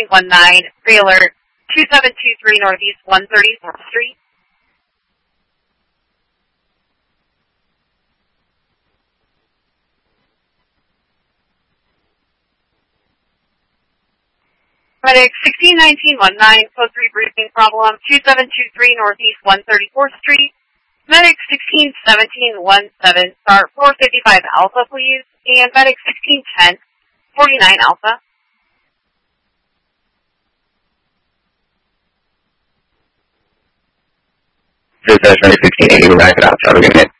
1619, Trailer 2723 Northeast 134th Street. Medic 161919, code 3 briefing problem, 2723 Northeast 134th Street. Medic 161717, start 455 Alpha, please. And Medic 1610, 49 Alpha. Medic 1680, we're back at Alpha. Have a good night.